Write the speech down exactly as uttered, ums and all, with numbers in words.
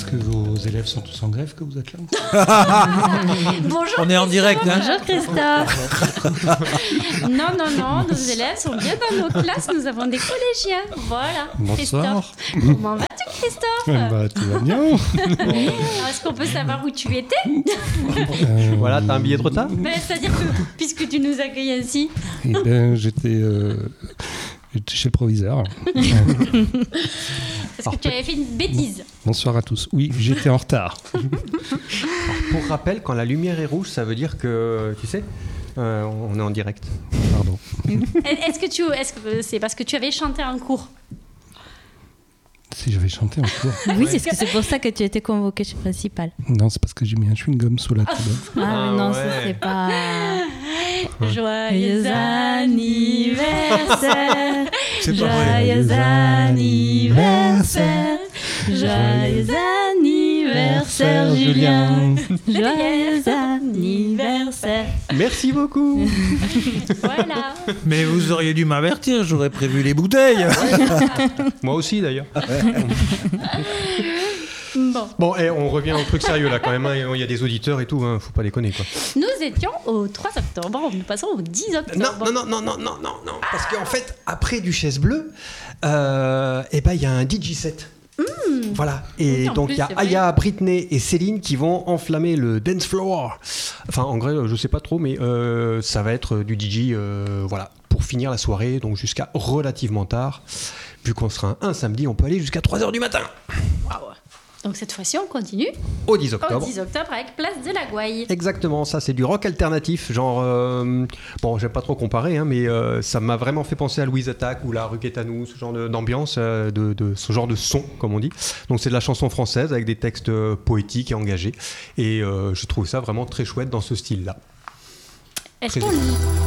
que vos élèves sont tous en grève que vous êtes là? Bonjour. On est en direct, hein. Bonjour Christophe. non, non, non, nos élèves sont bien dans nos classes. Nous avons des collégiens. Voilà. Bonsoir. Christophe. Comment vas-tu, Christophe? Bah, tout va bien. Alors, est-ce qu'on peut savoir où tu étais? Euh, Voilà, t'as un billet de retard? ben, C'est-à-dire que, puisque tu nous accueilles ainsi. Eh ben, j'étais, euh, j'étais chez le proviseur. Parce que tu avais fait une bêtise. Bonsoir à tous. Oui, j'étais en retard. Pour rappel, quand la lumière est rouge, ça veut dire que, tu sais, euh, on est en direct. Pardon. Est-ce que tu, est-ce que c'est parce que tu avais chanté en cours? Si j'avais chanté en cours. Oui, c'est que c'est pour ça que tu étais convoqué chez Principal. Non, c'est parce que j'ai mis un chewing-gum sous la table. Ah, Ah, mais non, ouais. ça c'est pas... Joyeux anniversaire. C'est pas vrai. Joyeux anniversaire. Joyeux anniversaire, Julien. Joyeux anniversaire. Merci beaucoup. Voilà. Mais vous auriez dû m'avertir, j'aurais prévu les bouteilles. Moi aussi, d'ailleurs. Bon, Bon, et on revient au truc sérieux, là, quand même. hein. Il y a des auditeurs et tout, hein, faut pas déconner, quoi. nous étions au trois octobre. Nous passons au dix octobre. Non, non, non, non, non, non, non, non. Parce qu'en fait, après Duchesse Bleue, euh, eh ben, il y a un D J set. Voilà. Et Oui, en donc, plus, il y a c'est vrai. Aya, Britney et Céline qui vont enflammer le dance floor. Enfin, en vrai, je sais pas trop, mais euh, ça va être du D J, euh, voilà, pour finir la soirée, donc jusqu'à relativement tard. Vu qu'on sera un, un samedi, on peut aller jusqu'à trois heures du matin. Waouh. Donc cette fois-ci, on continue Au dix au octobre. dix octobre avec Place de la Gouaille. Exactement, ça c'est du rock alternatif, genre, euh, bon j'aime pas trop comparer, hein, mais euh, ça m'a vraiment fait penser à Louise Attaque ou la rue Quétanou, ce genre de- d'ambiance, euh, de, de ce genre de son comme on dit. Donc c'est de la chanson française avec des textes euh, poétiques et engagés, et euh, je trouve ça vraiment très chouette dans ce style-là. Est-ce Très qu'on,